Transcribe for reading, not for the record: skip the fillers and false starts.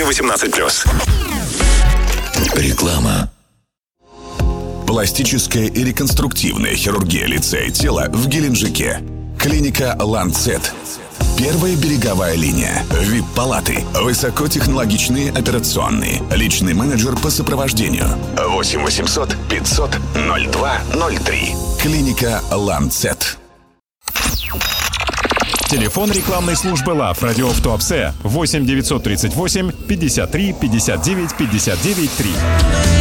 18+. Реклама. Пластическая и реконструктивная хирургия лица и тела в Геленджике. Клиника «Ланцет». Первая береговая линия. ВИП-палаты. Высокотехнологичные операционные. Личный менеджер по сопровождению. 8 800 500 02 03. Клиника «Ланцет». Телефон рекламной службы ЛАВ «Радио в Туапсе» 8 938 53 59 59 3.